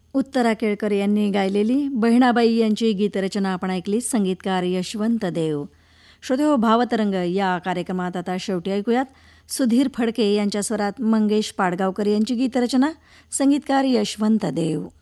उत्तरा केळकर यांनी गायलेली बहिणाबाई यांची गीतरचना आपण ऐकली. संगीतकार यशवंत देव. श्रोतेहो, भावतरंग या कार्यक्रमात आता शेवटी ऐकूयात सुधीर फडके यांच्या स्वरात मंगेश पाडगावकर यांची गीतरचना. संगीतकार यशवंत देव.